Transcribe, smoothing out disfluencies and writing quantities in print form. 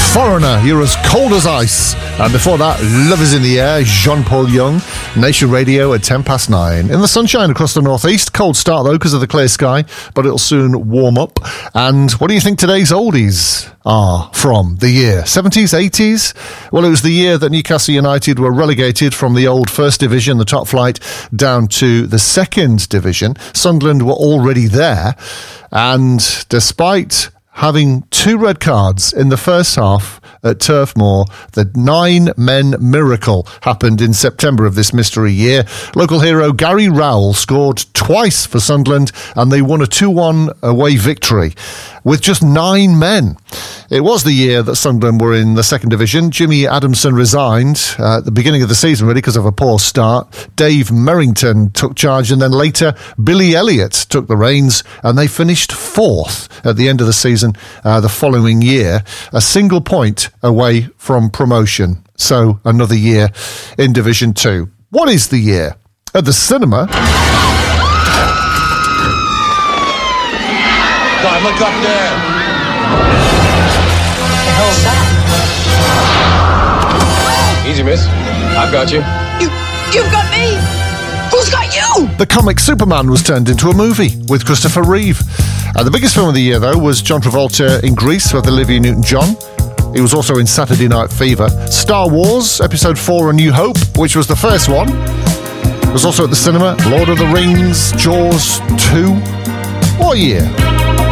Foreigner, you're as cold as ice. And before that, Love is in the Air, Jean-Paul Young, Nation Radio at 9:10. In the sunshine across the northeast. Cold start though because of the clear sky, but it'll soon warm up. And what do you think today's oldies are from? The year 70s, 80s? Well, it was the year that Newcastle United were relegated from the old First Division, the top flight, down to the Second Division. Sunderland were already there, and despite having 2 red cards in the first half at Turf Moor, the 9-men miracle happened in September of this mystery year. Local hero Gary Rowell scored twice for Sunderland, and they won a 2-1 away victory with just 9 men. It was the year that Sunderland were in the Second Division. Jimmy Adamson resigned at the beginning of the season, really, because of a poor start. Dave Merrington took charge, and then later Billy Elliott took the reins, and they finished 4th at the end of the season the following year, a single point away from promotion. So another year in Division 2. What is the year? At the cinema... God, look up there. What the hell's that? Easy, miss. I've got you. You've got me! Who's got you? The comic Superman was turned into a movie with Christopher Reeve. The biggest film of the year, though, was John Travolta in Grease with Olivia Newton-John. He was also in Saturday Night Fever. Star Wars, Episode 4, A New Hope, which was the first one. It was also at the cinema. Lord of the Rings, Jaws 2. What year?